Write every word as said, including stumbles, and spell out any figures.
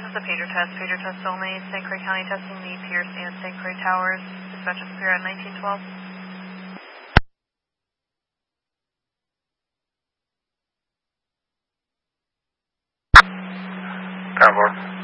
is a pager test, pager test only. Saint Croix County testing the Pierce and Saint Croix Towers. Dispatch is clear at nineteen twelve. Convoy.